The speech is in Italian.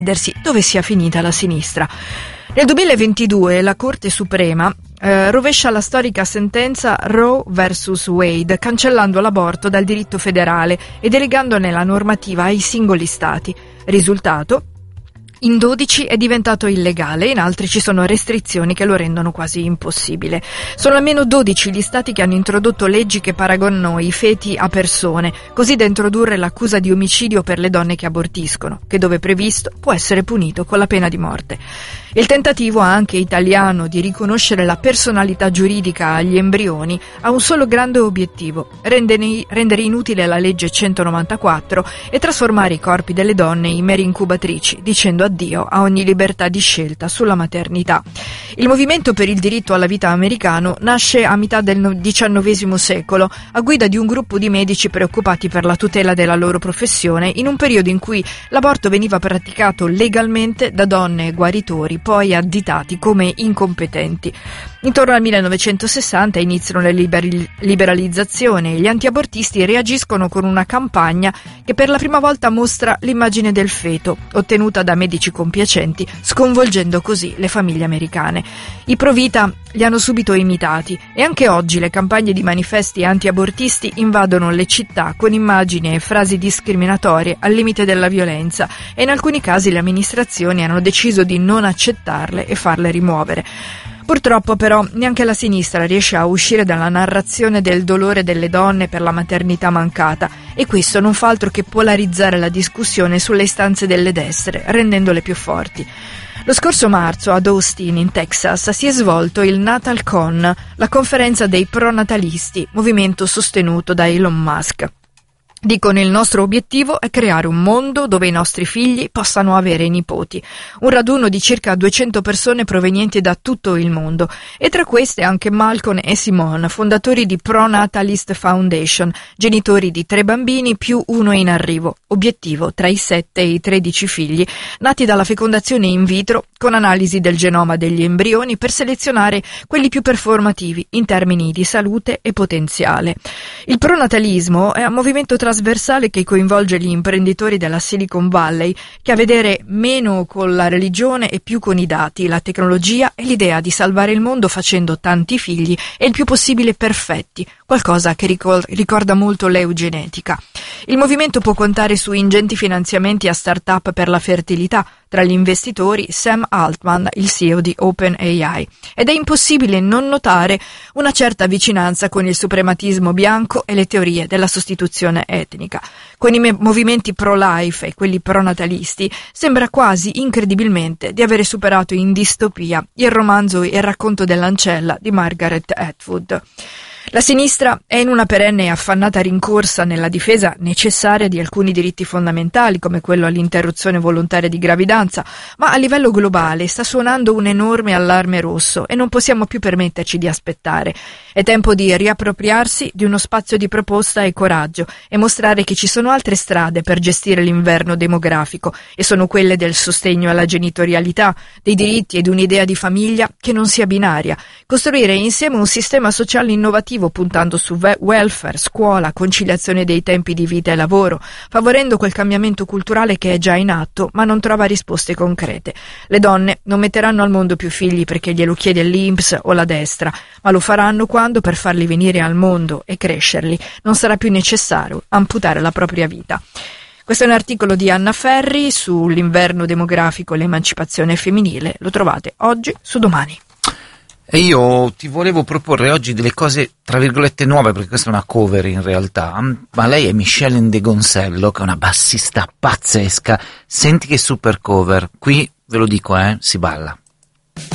chiedersi dove sia finita la sinistra. Nel 2022 la Corte Suprema rovescia la storica sentenza Roe vs. Wade, cancellando l'aborto dal diritto federale e delegandone la normativa ai singoli stati. Risultato? In 12 è diventato illegale, in altri ci sono restrizioni che lo rendono quasi impossibile. Sono almeno 12 gli stati che hanno introdotto leggi che paragonano i feti a persone, così da introdurre l'accusa di omicidio per le donne che abortiscono, che dove previsto può essere punito con la pena di morte. Il tentativo anche italiano di riconoscere la personalità giuridica agli embrioni ha un solo grande obiettivo: rendere inutile la legge 194 e trasformare i corpi delle donne in mere incubatrici, dicendo addio a ogni libertà di scelta sulla maternità. Il movimento per il diritto alla vita americano nasce a metà del XIX secolo a guida di un gruppo di medici preoccupati per la tutela della loro professione in un periodo in cui l'aborto veniva praticato legalmente da donne e guaritori, poi additati come incompetenti. Intorno al 1960 iniziano le liberalizzazioni e gli antiabortisti reagiscono con una campagna che per la prima volta mostra l'immagine del feto, ottenuta da medici compiacenti, sconvolgendo così le famiglie americane. I pro-vita li hanno subito imitati e anche oggi le campagne di manifesti anti-abortisti invadono le città con immagini e frasi discriminatorie al limite della violenza e in alcuni casi le amministrazioni hanno deciso di non accettarle e farle rimuovere. Purtroppo però neanche la sinistra riesce a uscire dalla narrazione del dolore delle donne per la maternità mancata e questo non fa altro che polarizzare la discussione sulle istanze delle destre, rendendole più forti. Lo scorso marzo ad Austin, in Texas, si è svolto il NatalCon, la conferenza dei pronatalisti, movimento sostenuto da Elon Musk. Dicono: il nostro obiettivo è creare un mondo dove i nostri figli possano avere nipoti. Un raduno di circa 200 persone provenienti da tutto il mondo e tra queste anche Malcolm e Simone, fondatori di Pro-Natalist Foundation, genitori di 3 bambini più 1 in arrivo. Obiettivo: tra i 7 e i 13 figli nati dalla fecondazione in vitro con analisi del genoma degli embrioni per selezionare quelli più performativi in termini di salute e potenziale. Il pronatalismo è un movimento trasversale che coinvolge gli imprenditori della Silicon Valley, che ha a vedere meno con la religione e più con i dati, la tecnologia e l'idea di salvare il mondo facendo tanti figli e il più possibile perfetti, qualcosa che ricorda molto l'eugenetica. Il movimento può contare su ingenti finanziamenti a start-up per la fertilità, tra gli investitori Sam Altman, il CEO di OpenAI. Ed è impossibile non notare una certa vicinanza con il suprematismo bianco e le teorie della sostituzione etnica. Con i movimenti pro-life e quelli pro-natalisti sembra quasi incredibilmente di avere superato in distopia il romanzo Il racconto dell'ancella di Margaret Atwood. La sinistra è in una perenne e affannata rincorsa nella difesa necessaria di alcuni diritti fondamentali, come quello all'interruzione volontaria di gravidanza, ma a livello globale sta suonando un enorme allarme rosso e non possiamo più permetterci di aspettare. È tempo di riappropriarsi di uno spazio di proposta e coraggio e mostrare che ci sono altre strade per gestire l'inverno demografico e sono quelle del sostegno alla genitorialità, dei diritti ed un'idea di famiglia che non sia binaria, costruire insieme un sistema sociale innovativo puntando su welfare, scuola, conciliazione dei tempi di vita e lavoro, favorendo quel cambiamento culturale che è già in atto ma non trova risposte concrete. Le donne non metteranno al mondo più figli perché glielo chiede l'INPS o la destra, ma lo faranno quando per farli venire al mondo e crescerli non sarà più necessario amputare la propria vita. Questo è un articolo di Anna Ferri sull'inverno demografico e l'emancipazione femminile. Lo trovate oggi su Domani. E io ti volevo proporre oggi delle cose, tra virgolette, nuove, perché questa è una cover in realtà, ma lei è Michelle Ndegoncello, che è una bassista pazzesca. Senti che super cover. Qui, ve lo dico, si balla.